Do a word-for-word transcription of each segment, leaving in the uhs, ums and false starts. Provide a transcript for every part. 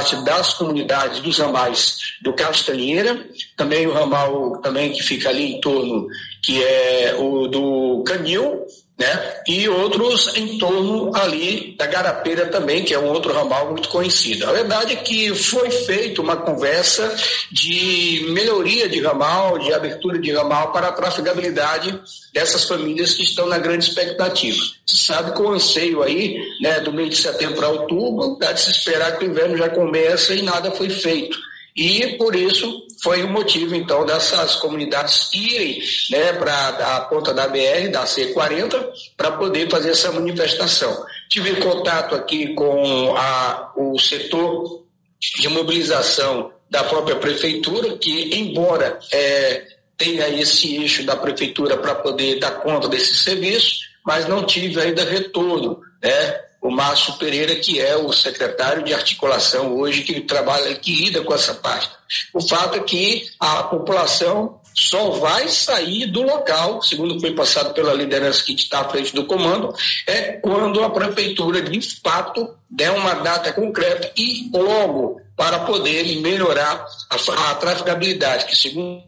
parte das comunidades dos ramais do Castanheira, também o ramal também que fica ali em torno, que é o do Canil, né? E outros em torno ali da Garapeira também, que é um outro ramal muito conhecido. A verdade é que foi feita uma conversa de melhoria de ramal, de abertura de ramal para a trafegabilidade dessas famílias que estão na grande expectativa. Você sabe que o anseio aí, né, do mês de setembro para outubro, dá de se esperar que o inverno já comece e nada foi feito. E, por isso, foi o motivo, então, dessas comunidades irem, né, para a ponta da B R, da C quarenta, para poder fazer essa manifestação. Tive contato aqui com a, o setor de mobilização da própria prefeitura, que, embora é, tenha esse eixo da prefeitura para poder dar conta desse serviço, mas não tive ainda retorno, né? O Márcio Pereira, que é o secretário de articulação hoje, que trabalha, que lida com essa parte. O fato é que a população só vai sair do local, segundo foi passado pela liderança que está à frente do comando, é quando a prefeitura, de fato, der uma data concreta e logo para poder melhorar a, a trafegabilidade, que segundo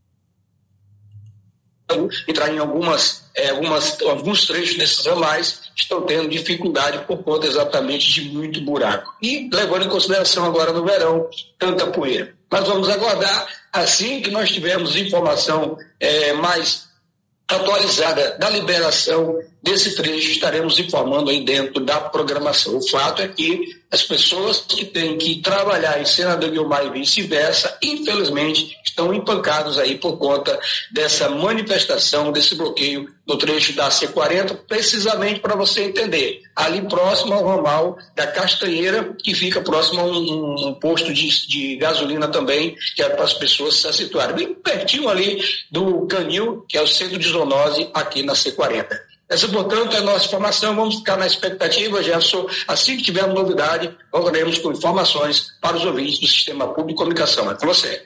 entrar em algumas, é, algumas, alguns trechos desses ramais estão tendo dificuldade por conta exatamente de muito buraco. E levando em consideração agora no verão, tanta poeira. Mas vamos aguardar, assim que nós tivermos informação é, mais atualizada da liberação desse trecho, estaremos informando aí dentro da programação. O fato é que as pessoas que têm que trabalhar em Senador Guilmar e vice-versa, infelizmente, estão empancados aí por conta dessa manifestação, desse bloqueio no trecho da C quarenta, precisamente para você entender, ali próximo ao ramal da Castanheira, que fica próximo a um, um posto de, de gasolina também, que é para as pessoas se situarem, bem pertinho ali do Canil, que é o centro de zoonose aqui na C quarenta. Essa, portanto, é a nossa informação. Vamos ficar na expectativa, Gerson. Assim que tivermos novidade, voltaremos com informações para os ouvintes do Sistema Público de Comunicação. É com você.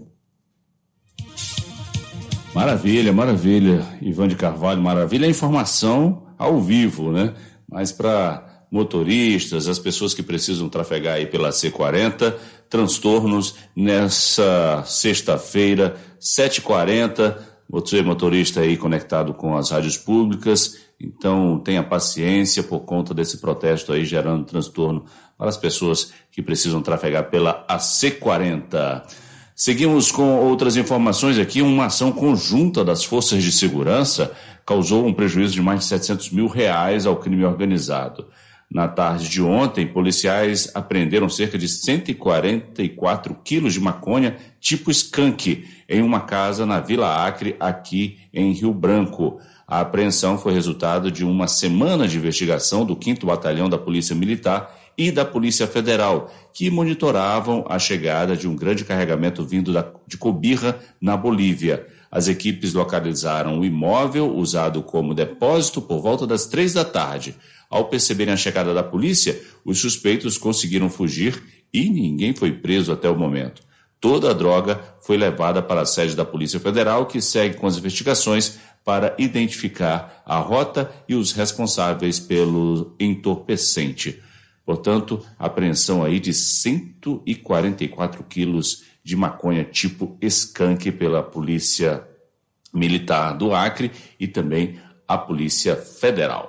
Maravilha, maravilha. Ivan de Carvalho, maravilha. A informação ao vivo, né? Mas para motoristas, as pessoas que precisam trafegar aí pela C quarenta, transtornos nessa sexta-feira, sete e quarenta. Você, motorista aí conectado com as rádios públicas, então tenha paciência por conta desse protesto aí gerando transtorno para as pessoas que precisam trafegar pela A C quarenta. Seguimos com outras informações aqui. Uma ação conjunta das forças de segurança causou um prejuízo de mais de setecentos mil reais ao crime organizado. Na tarde de ontem, policiais apreenderam cerca de cento e quarenta e quatro quilos de maconha tipo skunk em uma casa na Vila Acre, aqui em Rio Branco. A apreensão foi resultado de uma semana de investigação do quinto Batalhão da Polícia Militar e da Polícia Federal, que monitoravam a chegada de um grande carregamento vindo da, de Cobija, na Bolívia. As equipes localizaram o imóvel usado como depósito por volta das três da tarde. Ao perceberem a chegada da polícia, os suspeitos conseguiram fugir e ninguém foi preso até o momento. Toda a droga foi levada para a sede da Polícia Federal, que segue com as investigações para identificar a rota e os responsáveis pelo entorpecente. Portanto, apreensão aí de cento e quarenta e quatro quilos de maconha tipo skunk pela Polícia Militar do Acre e também a Polícia Federal.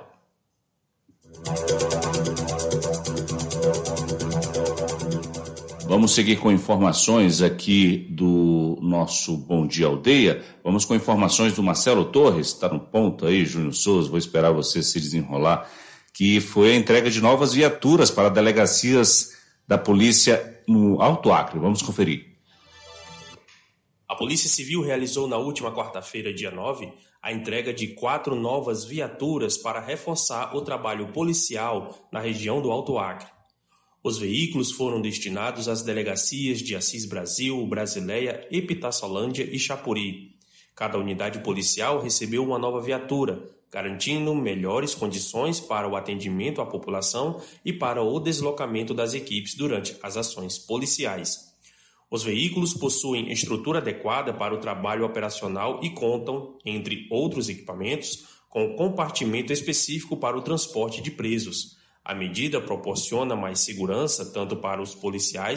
Vamos seguir com informações aqui do nosso Bom Dia Aldeia. Vamos com informações do Marcelo Torres, está no ponto aí, Júnior Souza, vou esperar você se desenrolar, que foi a entrega de novas viaturas para delegacias da polícia no Alto Acre. Vamos conferir. A Polícia Civil realizou na última quarta-feira, dia nove, a entrega de quatro novas viaturas para reforçar o trabalho policial na região do Alto Acre. Os veículos foram destinados às delegacias de Assis Brasil, Brasileia, Epitassolândia e Chapuri. Cada unidade policial recebeu uma nova viatura, garantindo melhores condições para o atendimento à população e para o deslocamento das equipes durante as ações policiais. Os veículos possuem estrutura adequada para o trabalho operacional e contam, entre outros equipamentos, com compartimento específico para o transporte de presos. A medida proporciona mais segurança tanto para os policiais